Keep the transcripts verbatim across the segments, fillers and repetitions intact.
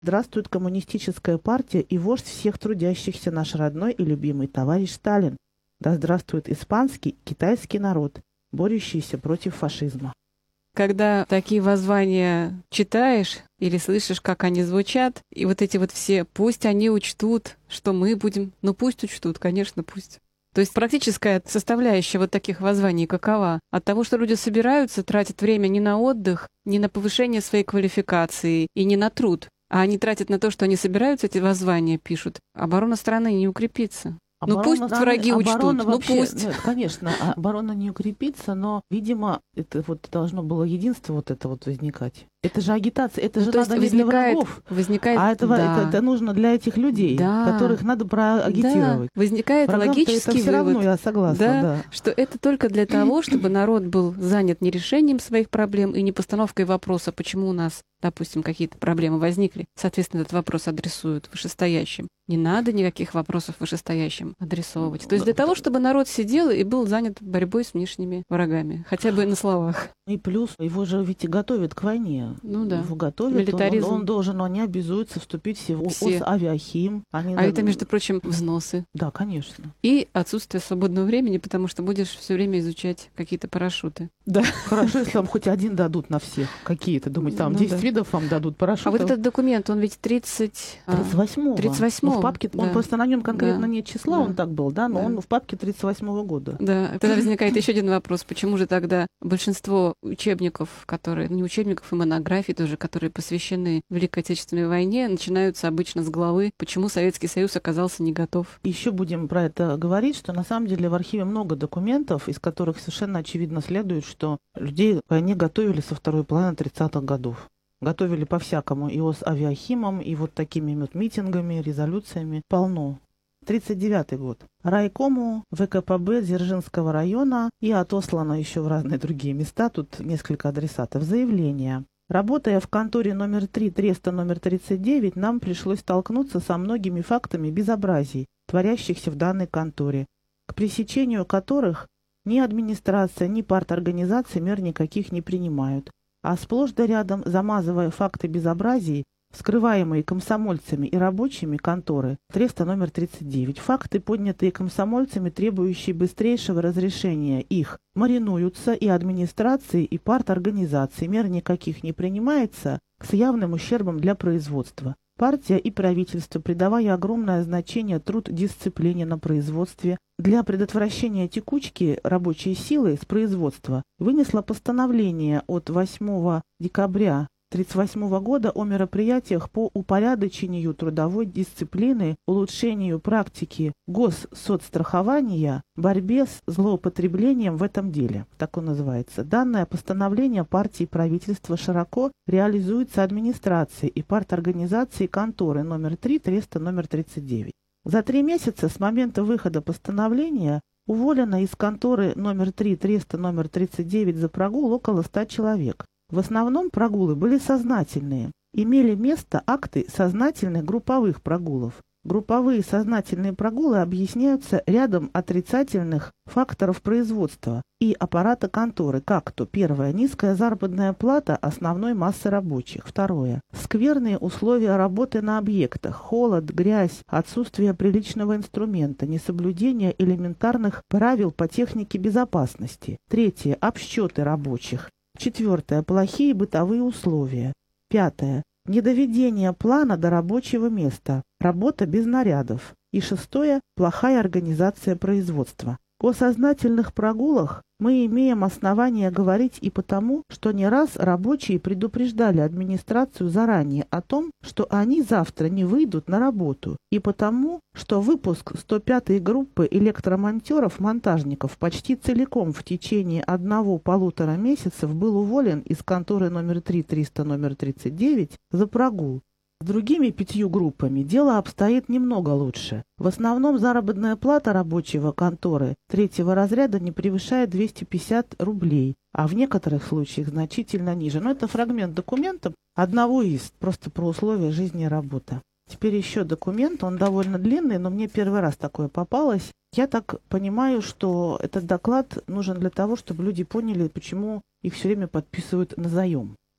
Здравствует коммунистическая партия и вождь всех трудящихся, наш родной и любимый товарищ Сталин. Да здравствует испанский, китайский народ, борющийся против фашизма. Когда такие воззвания читаешь или слышишь, как они звучат, и вот эти вот все «пусть они учтут, что мы будем», ну пусть учтут, конечно, пусть. То есть практическая составляющая вот таких воззваний какова? От того, что люди собираются, тратят время не на отдых, не на повышение своей квалификации и не на труд, а они тратят на то, что они собираются, эти воззвания пишут, оборона страны не укрепится. Оборона, ну пусть страны, враги учтут, ну вообще, пусть. Нет, конечно, оборона не укрепится, но, видимо, это вот должно было единство вот это вот возникать. Это же агитация, это ну, же то надо есть не возникает, для врагов, возникает, а это, да. это, это нужно для этих людей, да. которых надо проагитировать. Да. Возникает Врагам-то логический это все вывод, равно, я согласна, да, да. что это только для того, чтобы народ был занят не решением своих проблем и не постановкой вопроса, почему у нас, допустим, какие-то проблемы возникли. Соответственно, этот вопрос адресуют вышестоящим. Не надо никаких вопросов вышестоящим адресовывать. То есть для того, чтобы народ сидел и был занят борьбой с внешними врагами, хотя бы на словах. И плюс его же ведь и готовят к войне. Ну да. Его готовят, Милитаризм. Он, он должен, они обязуются вступить в Все. Авиахим. Они, а это, между прочим, взносы. Да, конечно. И отсутствие свободного времени, потому что будешь все время изучать какие-то парашюты. Да. Хорошо, если вам хоть один дадут на всех. Какие-то, думаете, там ну, десять да. видов вам дадут парашютов. А вот этот документ, он ведь тридцать... тридцать восьмого. тридцать восьмого. Ну, в папке, да. он просто на нем конкретно да. нет числа, да. он так был, да, но да. он в папке тридцать восьмого года. Да, тогда возникает еще один вопрос. Почему же тогда большинство учебников, которые, не учебников, и монографий тоже, которые посвящены Великой Отечественной войне, начинаются обычно с главы, почему Советский Союз оказался не готов? Еще будем про это говорить, что на самом деле в архиве много документов, из которых совершенно очевидно следует, что людей к войне готовили со второй половины тридцатых годов. Готовили по-всякому, и с авиахимом, и вот такими вот митингами, резолюциями. Полно. тридцать девятый год. Райкому ВКПБ Дзержинского района и отослано еще в разные другие места, тут несколько адресатов, заявление. Работая в конторе номер три Треста номер тридцать девять, нам пришлось столкнуться со многими фактами безобразий, творящихся в данной конторе, к пресечению которых ни администрация, ни парторганизации мер никаких не принимают, а сплошь да рядом, замазывая факты безобразий, вскрываемые комсомольцами и рабочими конторы Треста номер тридцать девять, факты, поднятые комсомольцами, требующие быстрейшего разрешения их, маринуются и администрации, и парторганизации, мер никаких не принимается, с явным ущербом для производства. Партия и правительство, придавая огромное значение труд-дисциплине на производстве, для предотвращения текучки рабочей силы с производства, вынесла постановление от восьмого декабря тысяча девятьсот тридцать восьмого года о мероприятиях по упорядочению трудовой дисциплины, улучшению практики госсоцстрахования, борьбе с злоупотреблением в этом деле. Так он называется. Данное постановление партии и правительства широко реализуется администрацией и парторганизацией конторы номер три Треста номер тридцать девять. За три месяца с момента выхода постановления уволено из конторы номер три Треста номер тридцать девять за прогул около ста человек. В основном прогулы были сознательные. Имели место акты сознательных групповых прогулов. Групповые сознательные прогулы объясняются рядом отрицательных факторов производства и аппарата конторы, как то: первое, низкая заработная плата основной массы рабочих; второе, скверные условия работы на объектах, холод, грязь, отсутствие приличного инструмента, несоблюдение элементарных правил по технике безопасности; третье, обсчеты рабочих; четвертое, плохие бытовые условия; пятое, недоведение плана до рабочего места, работа без нарядов; и шестое, плохая организация производства. О сознательных прогулах мы имеем основания говорить и потому, что не раз рабочие предупреждали администрацию заранее о том, что они завтра не выйдут на работу, и потому, что выпуск сто пятой группы электромонтеров-монтажников почти целиком в течение одного-полутора месяцев был уволен из конторы номер три Треста номер тридцать девять за прогул. С другими пятью группами дело обстоит немного лучше. В основном заработная плата рабочего конторы третьего разряда не превышает двести пятьдесят рублей, а в некоторых случаях значительно ниже. Но это фрагмент документа одного из, просто про условия жизни и работы. Теперь еще документ, он довольно длинный, но мне первый раз такое попалось. Я так понимаю, что этот доклад нужен для того, чтобы люди поняли, почему их все время подписывают на заем.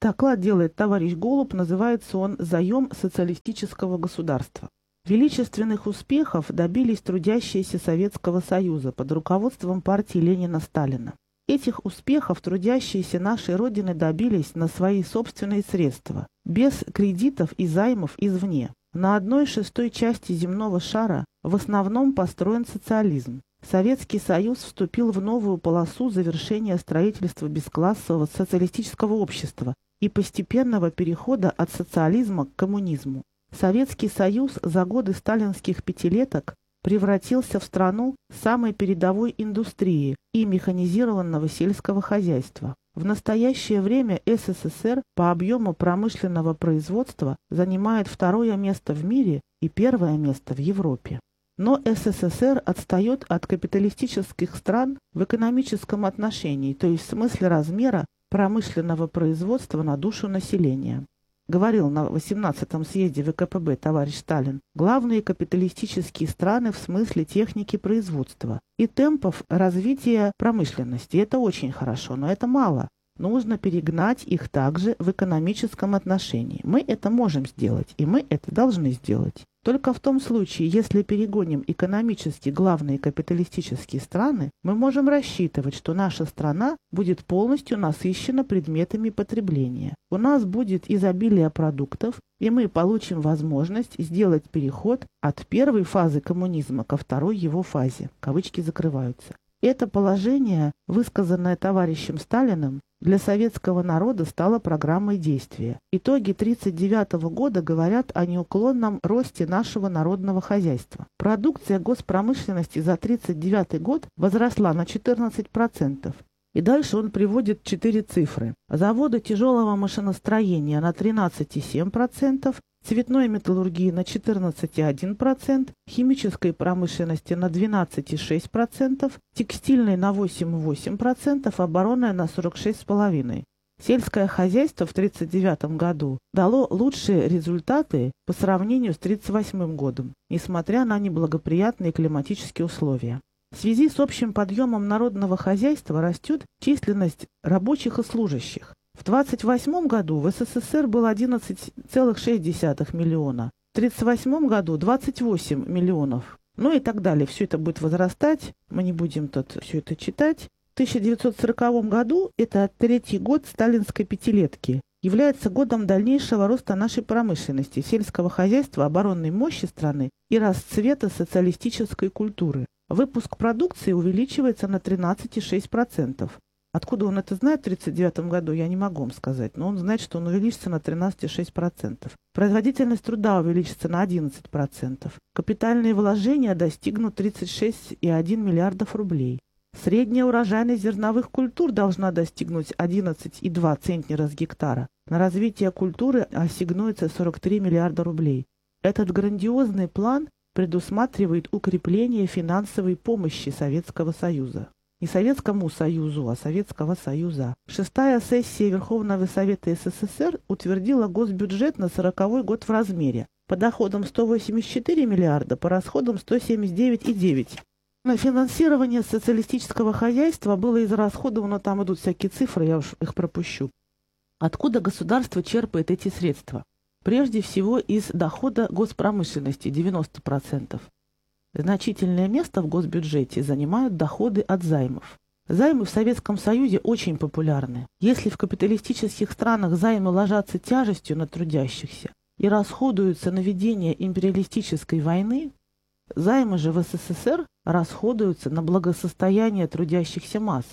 Доклад делает товарищ Голуб, называется он «Заем социалистического государства». Величественных успехов добились трудящиеся Советского Союза под руководством партии Ленина-Сталина. Этих успехов трудящиеся нашей Родины добились на свои собственные средства, без кредитов и займов извне. На одной шестой части земного шара в основном построен социализм. Советский Союз вступил в новую полосу завершения строительства бесклассового социалистического общества и постепенного перехода от социализма к коммунизму. Советский Союз за годы сталинских пятилеток превратился в страну самой передовой индустрии и механизированного сельского хозяйства. В настоящее время СССР по объему промышленного производства занимает второе место в мире и первое место в Европе. Но СССР отстает от капиталистических стран в экономическом отношении, то есть в смысле размера промышленного производства на душу населения. Говорил на восемнадцатом съезде ВКПБ товарищ Сталин, главные капиталистические страны в смысле техники производства и темпов развития промышленности. Это очень хорошо, но это мало. Нужно перегнать их также в экономическом отношении. Мы это можем сделать, и мы это должны сделать. Только в том случае, если перегоним экономически главные капиталистические страны, мы можем рассчитывать, что наша страна будет полностью насыщена предметами потребления. У нас будет изобилие продуктов, и мы получим возможность сделать переход от первой фазы коммунизма ко второй его фазе. Кавычки закрываются. Это положение, высказанное товарищем Сталиным, для советского народа стало программой действия. Итоги тысяча девятьсот тридцать девятого года говорят о неуклонном росте нашего народного хозяйства. Продукция госпромышленности за тысяча девятьсот тридцать девятый год возросла на четырнадцать процентов. И дальше он приводит четыре цифры. Заводы тяжелого машиностроения на тринадцать целых семь десятых процента, цветной металлургии на четырнадцать целых один процент, химической промышленности на двенадцать целых шесть десятых процента, текстильной на восемь целых восемь десятых процента, оборонной на сорок шесть целых пять десятых процента. Сельское хозяйство в тысяча девятьсот тридцать девятом году дало лучшие результаты по сравнению с тысяча девятьсот тридцать восьмым годом, несмотря на неблагоприятные климатические условия. В связи с общим подъемом народного хозяйства растет численность рабочих и служащих. В двадцать восьмом году в СССР было одиннадцать целых шесть десятых миллиона, в тридцать восьмом году двадцать восемь миллионов, ну и так далее. Все это будет возрастать, мы не будем тут все это читать. В тысяча девятьсот сороковом году, это третий год сталинской пятилетки, является годом дальнейшего роста нашей промышленности, сельского хозяйства, оборонной мощи страны и расцвета социалистической культуры. Выпуск продукции увеличивается на тринадцать целых шесть десятых процента. Откуда он это знает в тысяча девятьсот тридцать девятом году, я не могу вам сказать, но он знает, что он увеличится на тринадцать целых шесть десятых процента. Производительность труда увеличится на одиннадцать процентов. Капитальные вложения достигнут тридцать шесть целых одна десятая миллиардов рублей. Средняя урожайность зерновых культур должна достигнуть одиннадцать целых два десятых центнера с гектара. На развитие культуры ассигнуется сорок три миллиарда рублей. Этот грандиозный план предусматривает укрепление финансовой помощи Советского Союза. Не Советскому Союзу, а Советского Союза. Шестая сессия Верховного Совета СССР утвердила госбюджет на сороковой год в размере. По доходам сто восемьдесят четыре миллиарда, по расходам сто семьдесят девять целых девять десятых. На финансирование социалистического хозяйства было израсходовано, там идут всякие цифры, я уж их пропущу. Откуда государство черпает эти средства? Прежде всего из дохода госпромышленности девяносто процентов. Значительное место в госбюджете занимают доходы от займов. Займы в Советском Союзе очень популярны. Если в капиталистических странах займы ложатся тяжестью на трудящихся и расходуются на ведение империалистической войны, займы же в СССР расходуются на благосостояние трудящихся масс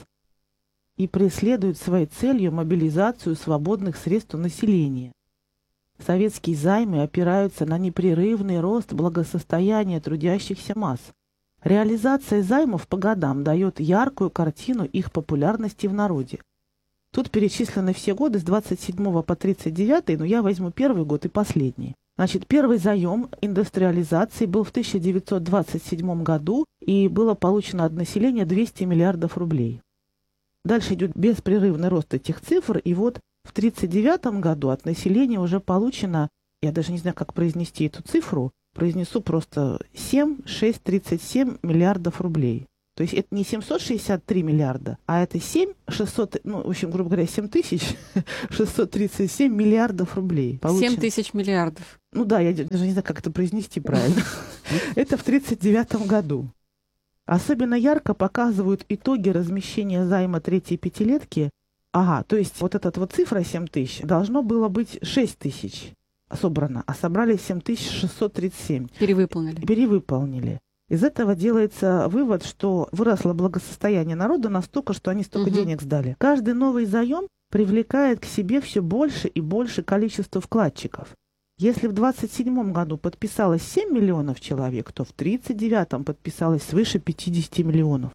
и преследуют своей целью мобилизацию свободных средств у населения. Советские займы опираются на непрерывный рост благосостояния трудящихся масс. Реализация займов по годам дает яркую картину их популярности в народе. Тут перечислены все годы с двадцать седьмого по тридцать девятый, но я возьму первый год и последний. Значит, первый заем индустриализации был в тысяча девятьсот двадцать седьмом году, и было получено от населения двести миллиардов рублей. Дальше идет беспрерывный рост этих цифр, и вот в тридцать девятом году от населения уже получено, я даже не знаю, как произнести эту цифру, произнесу просто семь целых шесть десятых тридцать семь миллиардов рублей. То есть это не семьсот шестьдесят три миллиарда, а это семь шестьсот, ну, в общем, грубо говоря, семь тысяч шестьсот тридцать семь миллиардов рублей. семь тысяч миллиардов. Ну да, я даже не знаю, как это произнести правильно. Это в тридцать девятом году. Особенно ярко показывают итоги размещения займа третьей пятилетки. Ага, то есть вот эта вот цифра семь тысяч должно было быть шесть тысяч собрано, а собрали семь тысяч шестьсот тридцать семь. Перевыполнили. Перевыполнили. Из этого делается вывод, что выросло благосостояние народа настолько, что они столько Угу. денег сдали. Каждый новый заем привлекает к себе все больше и больше количество вкладчиков. Если в двадцать седьмом году подписалось семь миллионов человек, то в тридцать девятом подписалось свыше пятьдесят миллионов.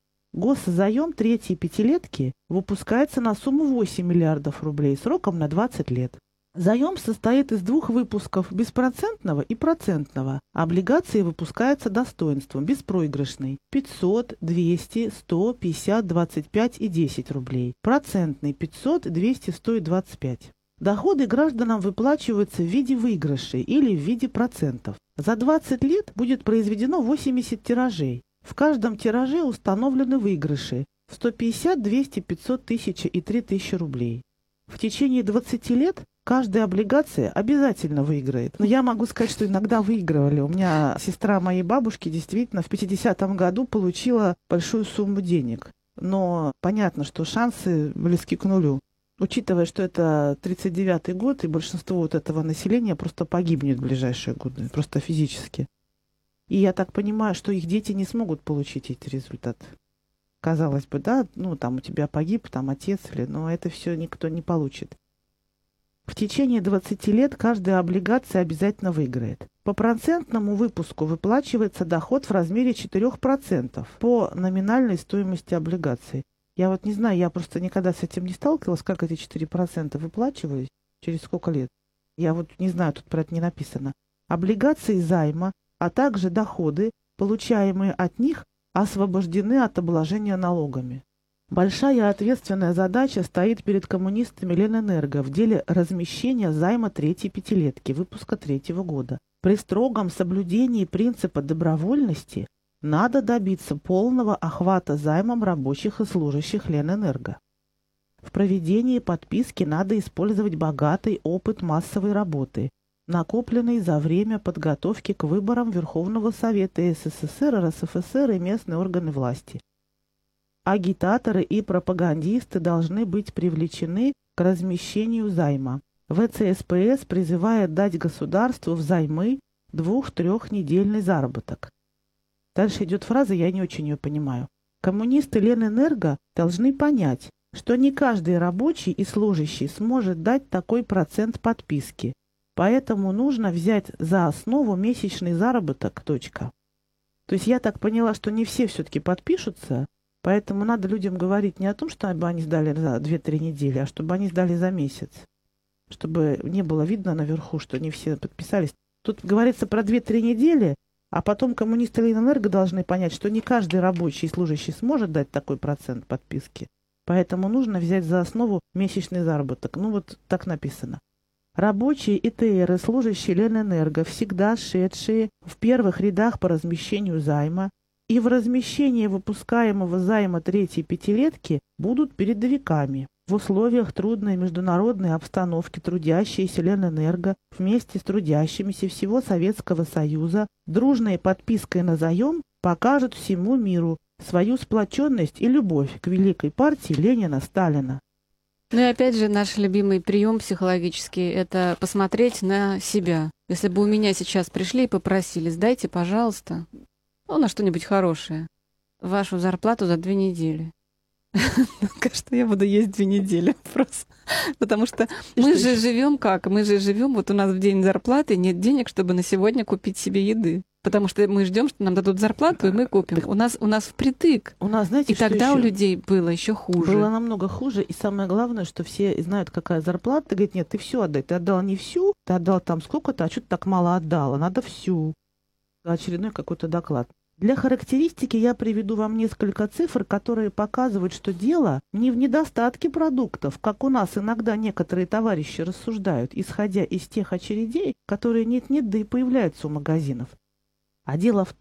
Госзаем третьей пятилетки выпускается на сумму восемь миллиардов рублей сроком на двадцать лет. Заем состоит из двух выпусков – беспроцентного и процентного. Облигации выпускаются достоинством, беспроигрышный – пятьсот, двести, сто, пятьдесят, двадцать пять и десять рублей. Процентный – пятьсот, двести, сто и двадцать пять. Доходы гражданам выплачиваются в виде выигрышей или в виде процентов. За двадцать лет будет произведено восемьдесят тиражей. В каждом тираже установлены выигрыши в сто пятьдесят, двести, пятьсот, тысяча и три тысячи рублей. В течение двадцати лет каждая облигация обязательно выиграет. Но я могу сказать, что иногда выигрывали. У меня сестра моей бабушки действительно в пятидесятом году получила большую сумму денег. Но понятно, что шансы близки к нулю. Учитывая, что это тридцать девятый год, и большинство вот этого населения просто погибнет в ближайшие годы, просто физически. И я так понимаю, что их дети не смогут получить эти результаты. Казалось бы, да, ну там у тебя погиб, там отец или, но это все никто не получит. В течение двадцати лет каждая облигация обязательно выиграет. По процентному выпуску выплачивается доход в размере четырёх процентов по номинальной стоимости облигаций. Я вот не знаю, я просто никогда с этим не сталкивалась, как эти четыре процента выплачивались, через сколько лет. Я вот не знаю, тут про это не написано. Облигации займа, а также доходы, получаемые от них, освобождены от обложения налогами. Большая ответственная задача стоит перед коммунистами Ленэнерго в деле размещения займа третьей пятилетки выпуска третьего года. При строгом соблюдении принципа добровольности надо добиться полного охвата займом рабочих и служащих Ленэнерго. В проведении подписки надо использовать богатый опыт массовой работы, накопленный за время подготовки к выборам Верховного Совета СССР, РСФСР и местные органы власти. Агитаторы и пропагандисты должны быть привлечены к размещению займа. вэ цэ эс пэ эс призывает дать государству взаймы двух-трехнедельный заработок. Дальше идет фраза, я не очень ее понимаю. Коммунисты Ленэнерго должны понять, что не каждый рабочий и служащий сможет дать такой процент подписки, поэтому нужно взять за основу месячный заработок. Точка. То есть я так поняла, что не все все-таки подпишутся, поэтому надо людям говорить не о том, чтобы они сдали за две-три недели, а чтобы они сдали за месяц, чтобы не было видно наверху, что не все подписались. Тут говорится про две-три недели, а потом коммунисты Ленэнерго должны понять, что не каждый рабочий и служащий сможет дать такой процент подписки. Поэтому нужно взять за основу месячный заработок. Ну вот так написано. Рабочие и тэ эр и служащие Ленэнерго, всегда шедшие в первых рядах по размещению займа и в размещении выпускаемого займа третьей пятилетки, будут передовиками. В условиях трудной международной обстановки трудящиеся Ленэнерго вместе с трудящимися всего Советского Союза дружной подпиской на заем покажут всему миру свою сплоченность и любовь к великой партии Ленина-Сталина. Ну и опять же, наш любимый прием психологический — это посмотреть на себя. Если бы у меня сейчас пришли и попросили, сдайте, пожалуйста, ну, на что-нибудь хорошее, вашу зарплату за две недели. Кажется, я буду есть две недели просто. Потому что мы же живем как? Мы же живем, вот у нас в день зарплаты нет денег, чтобы на сегодня купить себе еды. Потому что мы ждем, что нам дадут зарплату, и мы купим. У нас, у нас впритык. У нас, знаете, и тогда еще? У людей было еще хуже. Было намного хуже. И самое главное, что все знают, какая зарплата. Ты говоришь, нет, ты все отдай. Ты отдал не всю, ты отдал там сколько-то, а что ты так мало отдала? Надо всю. Очередной какой-то доклад. Для характеристики я приведу вам несколько цифр, которые показывают, что дело не в недостатке продуктов, как у нас иногда некоторые товарищи рассуждают, исходя из тех очередей, которые нет-нет, да и появляются у магазинов. А дело в том,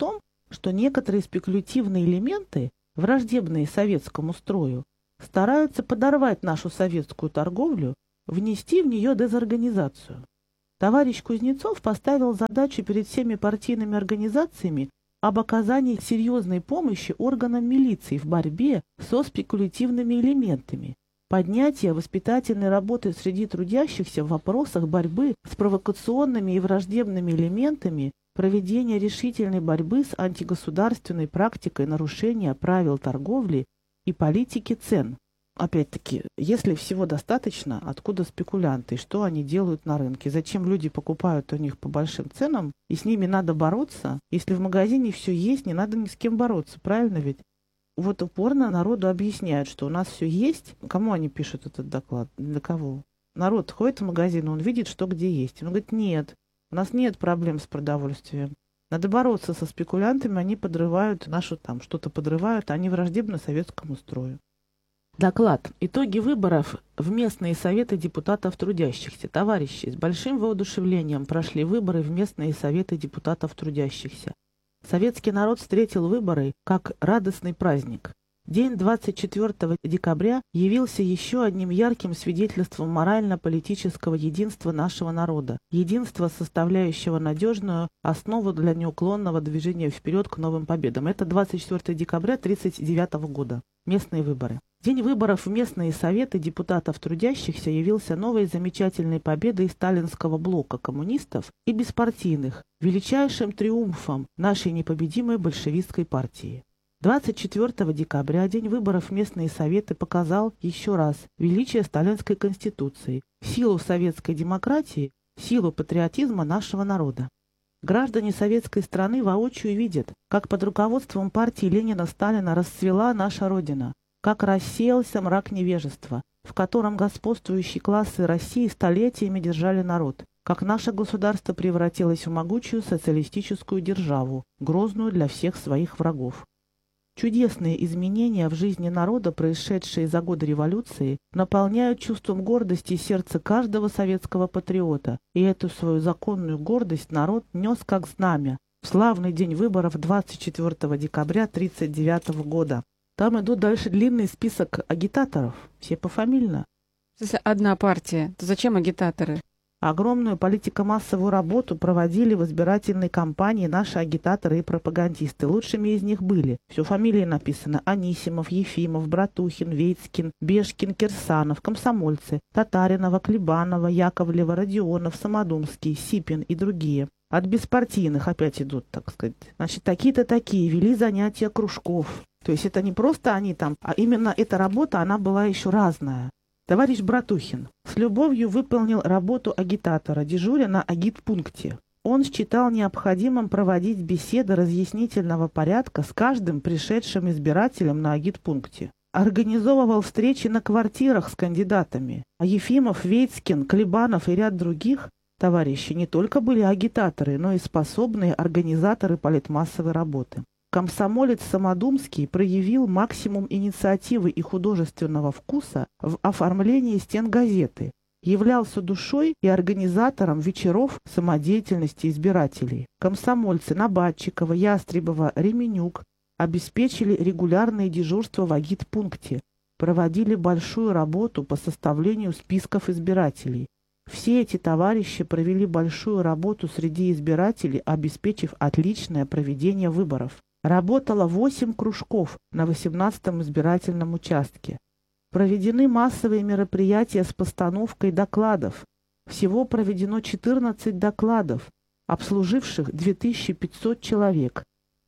что некоторые спекулятивные элементы, враждебные советскому строю, стараются подорвать нашу советскую торговлю, внести в нее дезорганизацию. Товарищ Кузнецов поставил задачу перед всеми партийными организациями об оказании серьезной помощи органам милиции в борьбе со спекулятивными элементами, поднятие воспитательной работы среди трудящихся в вопросах борьбы с провокационными и враждебными элементами, проведение решительной борьбы с антигосударственной практикой нарушения правил торговли и политики цен. Опять-таки, если всего достаточно, откуда спекулянты, что они делают на рынке, зачем люди покупают у них по большим ценам, и с ними надо бороться, если в магазине все есть, не надо ни с кем бороться, правильно ведь? Вот упорно народу объясняют, что у нас все есть. Кому они пишут этот доклад? Для кого? Народ ходит в магазин, он видит, что где есть. Он говорит, нет, у нас нет проблем с продовольствием. Надо бороться со спекулянтами, они подрывают нашу там, что-то подрывают, они враждебны советскому строю. Доклад. Итоги выборов в местные советы депутатов трудящихся. Товарищи, с большим воодушевлением прошли выборы в местные советы депутатов трудящихся. Советский народ встретил выборы как радостный праздник. День двадцать четвёртого декабря явился еще одним ярким свидетельством морально-политического единства нашего народа, единства, составляющего надежную основу для неуклонного движения вперед к новым победам. Это двадцать четвёртого декабря тысяча девятьсот тридцать девятого года. Местные выборы. День выборов в местные советы депутатов трудящихся явился новой замечательной победой сталинского блока коммунистов и беспартийных, величайшим триумфом нашей непобедимой большевистской партии. двадцать четвёртого декабря, день выборов в местные советы, показал еще раз величие сталинской конституции, силу советской демократии, силу патриотизма нашего народа. Граждане советской страны воочию видят, как под руководством партии Ленина-Сталина расцвела наша Родина, как рассеялся мрак невежества, в котором господствующие классы России столетиями держали народ, как наше государство превратилось в могучую социалистическую державу, грозную для всех своих врагов. Чудесные изменения в жизни народа, происшедшие за годы революции, наполняют чувством гордости сердце каждого советского патриота, и эту свою законную гордость народ нес как знамя в славный день выборов двадцать четвёртого декабря тысяча девятьсот тридцать девятого года. Там идут дальше длинный список агитаторов, все пофамильно. Если одна партия, то зачем агитаторы? Огромную политико-массовую работу проводили в избирательной кампании наши агитаторы и пропагандисты. Лучшими из них были, все фамилии написано: Анисимов, Ефимов, Братухин, Вейцкин, Бешкин, Кирсанов, комсомольцы, Татаринова, Клебанова, Яковлева, Родионов, Самодумский, Сипин и другие. От беспартийных опять идут, так сказать. Значит, такие-то такие вели занятия кружков. То есть это не просто они там, а именно эта работа, она была еще разная. Товарищ Братухин с любовью выполнил работу агитатора, дежуря на агитпункте. Он считал необходимым проводить беседы разъяснительного порядка с каждым пришедшим избирателем на агитпункте. Организовывал встречи на квартирах с кандидатами. А Ефимов, Вейцкин, Клебанов и ряд других товарищей не только были агитаторы, но и способные организаторы политмассовой работы. Комсомолец Самодумский проявил максимум инициативы и художественного вкуса в оформлении стен газеты, являлся душой и организатором вечеров самодеятельности избирателей. Комсомольцы Набатчикова, Ястребова, Ременюк обеспечили регулярные дежурства в агитпункте, проводили большую работу по составлению списков избирателей. Все эти товарищи провели большую работу среди избирателей, обеспечив отличное проведение выборов. Работало восемь кружков на восемнадцатом избирательном участке. Проведены массовые мероприятия с постановкой докладов. Всего проведено четырнадцать докладов, обслуживших две тысячи пятьсот человек.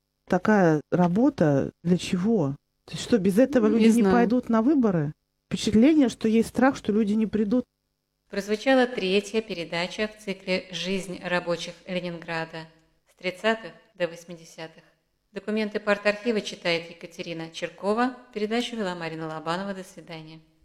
Такая работа для чего? То есть что, без этого люди не, не пойдут на выборы? Впечатление, что есть страх, что люди не придут. Прозвучала третья передача в цикле «Жизнь рабочих Ленинграда» с тридцатых до восьмидесятых. Документы партархива читает Екатерина Черкова. Передачу вела Марина Лобанова. До свидания.